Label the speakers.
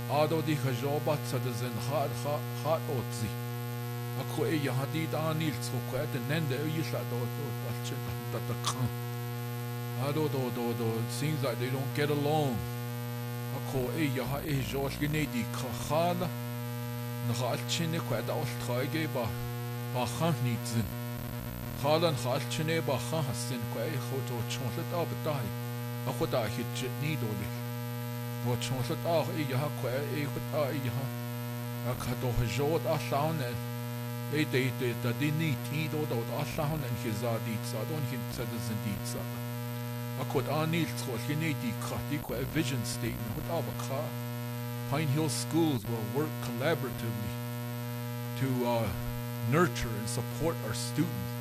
Speaker 1: Ado di kajobat sa de zen hat otzi. Ako e yahadi da anil tso kwa de nende e yisha do alche da kan. Ado do seems like they don't get along. Ako e yaha e josh gine di khala. Na alche ne kwa da ol trage ba khan nitzen. Khala na alche ne ba khan hasin kwa e khoto chonlet abtai. Ako da hit ni do li. Wat chonlet ag e yaha kwa e khot a e yaha. Akato jod a launen. E de da di ni ti do a launen hizadit sa don hin tzedizendit sa. Akot anil tro hine di krati kwa a vision statement hot abaka. Pine Hill schools will work collaboratively to nurture and support our students.